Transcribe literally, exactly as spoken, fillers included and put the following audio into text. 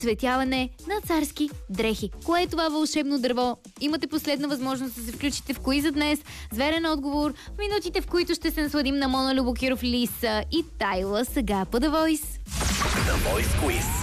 цветяване на царски дрехи. Кое е това вълшебно дърво? Имате последна възможност да се включите в куиза днес. С верен отговор в минутите, в които ще се насладим на Мона Любокиров, Лиса и Тайла. Сега по The Voice. The Voice Quiz.